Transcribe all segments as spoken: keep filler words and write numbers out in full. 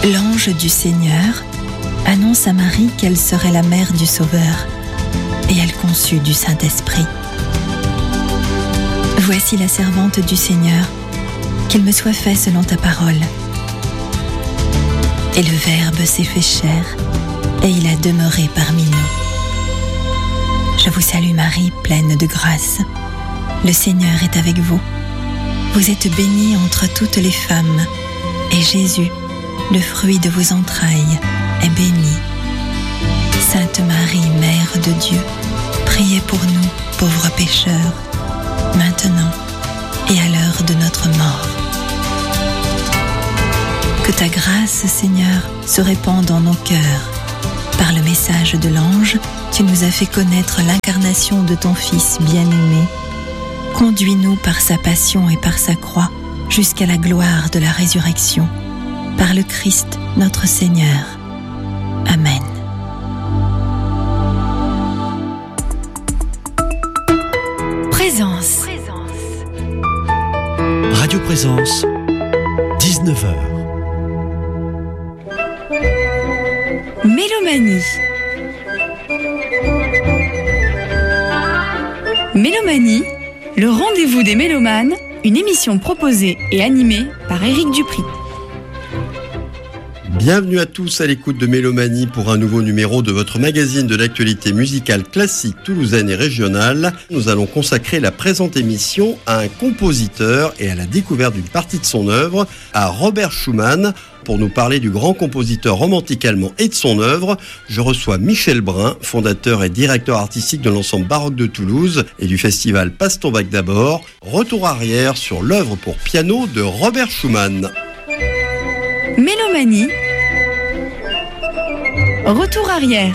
L'ange du Seigneur annonce à Marie qu'elle serait la mère du Sauveur, et elle conçut du Saint-Esprit. Voici la servante du Seigneur, qu'il me soit fait selon ta parole. Et le Verbe s'est fait chair, et il a demeuré parmi nous. Je vous salue Marie, pleine de grâce. Le Seigneur est avec vous. Vous êtes bénie entre toutes les femmes, et Jésus, le fruit de vos entrailles, est béni. Sainte Marie, Mère de Dieu, priez pour nous, pauvres pécheurs, maintenant et à l'heure de notre mort. Que ta grâce, Seigneur, se répande dans nos cœurs. Par le message de l'ange, tu nous as fait connaître l'incarnation de ton Fils bien-aimé. Conduis-nous par sa passion et par sa croix jusqu'à la gloire de la résurrection. Par le Christ, notre Seigneur. Amen. Présence. Radio Présence, dix-neuf heures. Mélomanie. Mélomanie, le rendez-vous des mélomanes, une émission proposée et animée par Éric Dupri. Bienvenue à tous à l'écoute de Mélomanie pour un nouveau numéro de votre magazine de l'actualité musicale classique toulousaine et régionale. Nous allons consacrer la présente émission à un compositeur et à la découverte d'une partie de son œuvre, à Robert Schumann. Pour nous parler du grand compositeur romantique allemand et de son œuvre, je reçois Michel Brun, fondateur et directeur artistique de l'ensemble baroque de Toulouse et du festival Passe ton bac d'abord. Retour arrière sur l'œuvre pour piano de Robert Schumann. Mélomanie. Retour arrière.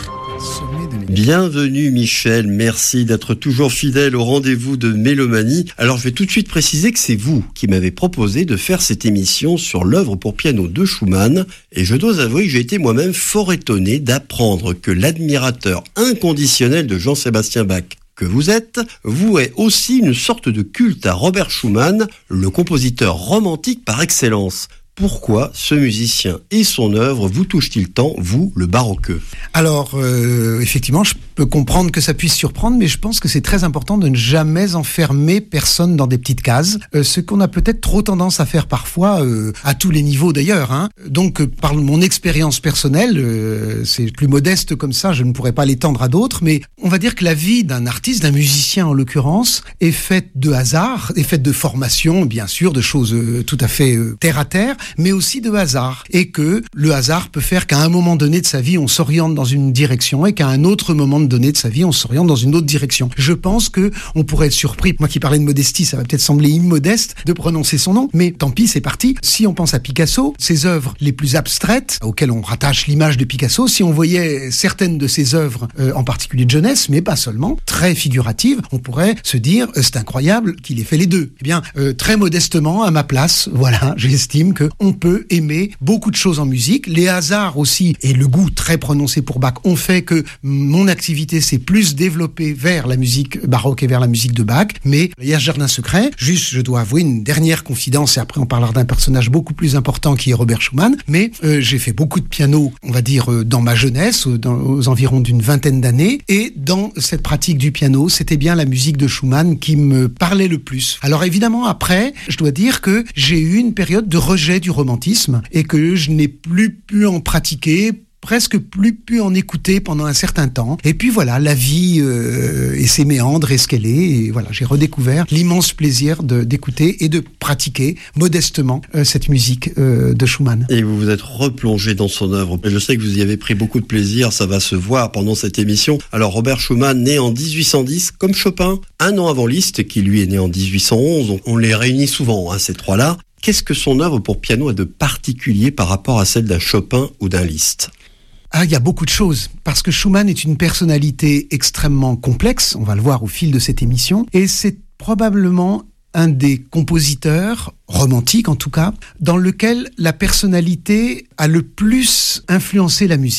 Bienvenue Michel, merci d'être toujours fidèle au rendez-vous de Mélomanie. Alors je vais tout de suite préciser que c'est vous qui m'avez proposé de faire cette émission sur l'œuvre pour piano de Schumann, et je dois avouer que j'ai été moi-même fort étonné d'apprendre que l'admirateur inconditionnel de Jean-Sébastien Bach que vous êtes, vouait aussi une sorte de culte à Robert Schumann, le compositeur romantique par excellence. Pourquoi ce musicien et son œuvre vous touchent-ils tant, vous, le baroqueux ? Alors, euh, effectivement, je peux comprendre que ça puisse surprendre, mais je pense que c'est très important de ne jamais enfermer personne dans des petites cases, euh, ce qu'on a peut-être trop tendance à faire parfois, euh, à tous les niveaux d'ailleurs. Hein. Donc, euh, par mon expérience personnelle, euh, c'est plus modeste comme ça, je ne pourrais pas l'étendre à d'autres, mais on va dire que la vie d'un artiste, d'un musicien en l'occurrence, est faite de hasard, est faite de formation, bien sûr, de choses euh, tout à fait euh, terre à terre, mais aussi de hasard, et que le hasard peut faire qu'à un moment donné de sa vie, on s'oriente dans une direction, et qu'à un autre moment donné de sa vie, on s'oriente dans une autre direction. Je pense que on pourrait être surpris, moi qui parlais de modestie, ça va peut-être sembler immodeste de prononcer son nom, mais tant pis, c'est parti. Si on pense à Picasso, ses œuvres les plus abstraites, auxquelles on rattache l'image de Picasso, si on voyait certaines de ses œuvres, euh, en particulier de jeunesse, mais pas seulement, très figuratives, on pourrait se dire, euh, c'est incroyable qu'il ait fait les deux. Eh bien, euh, très modestement, à ma place, voilà, j'estime que on peut aimer beaucoup de choses en musique. Les hasards aussi, et le goût très prononcé pour Bach, ont fait que mon activité s'est plus développée vers la musique baroque et vers la musique de Bach. Mais il y a ce jardin secret. Juste, je dois avouer une dernière confidence, et après on parlera d'un personnage beaucoup plus important qui est Robert Schumann. Mais euh, j'ai fait beaucoup de piano, on va dire, euh, dans ma jeunesse, dans, aux environs d'une vingtaine d'années. Et dans cette pratique du piano, c'était bien la musique de Schumann qui me parlait le plus. Alors évidemment, après, je dois dire que j'ai eu une période de rejet du romantisme et que je n'ai plus pu en pratiquer, presque plus pu en écouter pendant un certain temps. Et puis voilà, la vie euh, et ses méandres et ce qu'elle est. Et voilà, j'ai redécouvert l'immense plaisir de, d'écouter et de pratiquer modestement euh, cette musique euh, de Schumann. Et vous vous êtes replongé dans son œuvre. Je sais que vous y avez pris beaucoup de plaisir, ça va se voir pendant cette émission. Alors Robert Schumann, né en dix-huit cent dix, comme Chopin, un an avant Liszt, qui lui est né en dix-huit cent onze. On, on les réunit souvent, hein, ces trois-là. Qu'est-ce que son œuvre pour piano a de particulier par rapport à celle d'un Chopin ou d'un Liszt ? Ah, il y a beaucoup de choses, parce que Schumann est une personnalité extrêmement complexe, on va le voir au fil de cette émission, et c'est probablement un des compositeurs, romantiques en tout cas, dans lequel la personnalité a le plus influencé la musique.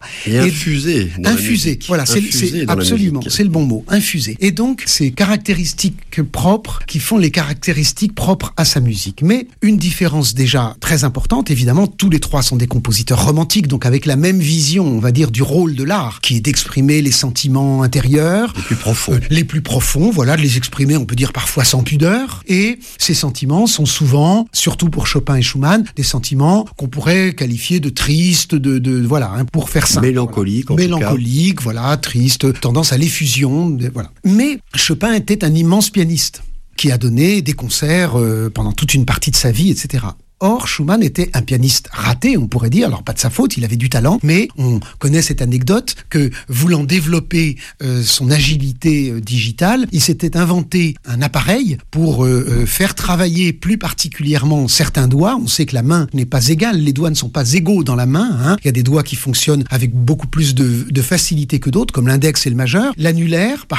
Et, et infusé. Dans infusé, la musique. voilà, c'est, infusé c'est absolument, c'est le bon mot, infusé. Et donc, ces caractéristiques propres qui font les caractéristiques propres à sa musique. Mais une différence déjà très importante, évidemment, tous les trois sont des compositeurs romantiques, donc avec la même vision, on va dire, du rôle de l'art, qui est d'exprimer les sentiments intérieurs. Les plus profonds. Euh, les plus profonds, voilà, de les exprimer, on peut dire parfois sans pudeur. Et ces sentiments sont souvent, surtout pour Chopin et Schumann, des sentiments qu'on pourrait qualifier de tristes, de, de voilà, hein, pour faire simple. Mélancolique, voilà. en Mélancolique, voilà, triste, tendance à l'effusion, de, voilà. Mais Chopin était un immense pianiste qui a donné des concerts euh, pendant toute une partie de sa vie, et cetera. Or, Schumann était un pianiste raté, on pourrait dire, alors pas de sa faute, il avait du talent, mais on connaît cette anecdote que, voulant développer euh, son agilité euh, digitale, il s'était inventé un appareil pour euh, euh, faire travailler plus particulièrement certains doigts. On sait que la main n'est pas égale, les doigts ne sont pas égaux dans la main, hein. Il y a des doigts qui fonctionnent avec beaucoup plus de, de facilité que d'autres, comme l'index et le majeur. L'annulaire, par